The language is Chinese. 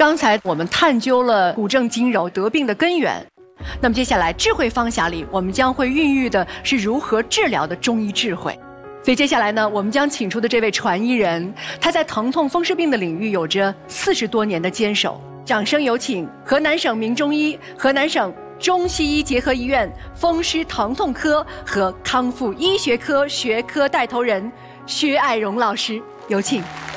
刚才我们探究了骨症经柔得病的根源，那么接下来智慧方匣里，我们将会孕育的是如何治疗的中医智慧。所以接下来呢，我们将请出的这位传医人，他在疼痛风湿病的领域有着40多年的坚守。掌声有请河南省名中医、河南省中西医结合医院风湿疼痛科和康复医学科学科带头人薛爱荣老师，有请。